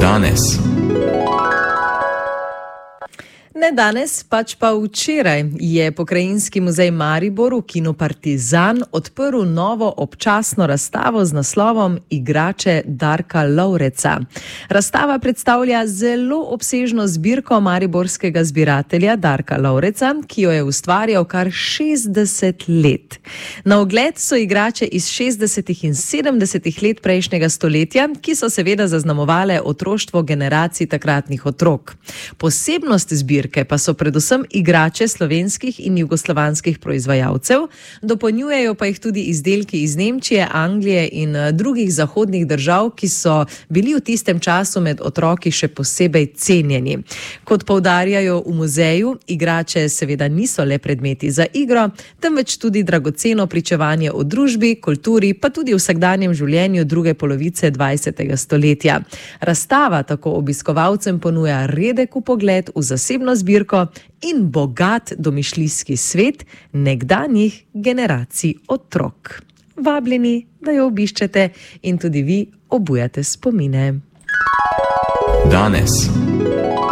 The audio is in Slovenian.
Danes. Ne danes, pač pa včeraj je Pokrajinski muzej Maribor v kinu Partizan odprl novo občasno razstavo z naslovom Igrače Darka Lovreca. Razstava predstavlja zelo obsežno zbirko mariborskega zbiratelja Darka Lovreca, ki jo je ustvarjal kar 60 let. Na ogled so igrače iz 60. in 70. let prejšnjega stoletja, ki so seveda zaznamovale otroštvo generacij takratnih otrok. Posebnost zbirke pa so predvsem igrače slovenskih in jugoslovanskih proizvajalcev, dopolnjujejo pa jih tudi izdelki iz Nemčije, Anglije in drugih zahodnih držav, ki so bili v tistem času med otroki še posebej cenjeni. Kot poudarjajo v muzeju, igrače seveda niso le predmeti za igro, temveč tudi dragoceno pričevanje o družbi, kulturi, pa tudi vsakdanjem življenju druge polovice 20. stoletja. Razstava tako obiskovalcem ponuja redek vpogled v zasebno zbirko in bogat domišljijski svet nekdanjih generacij otrok. Vabljeni, da jo obiščete in tudi vi obujate spomine. Danes.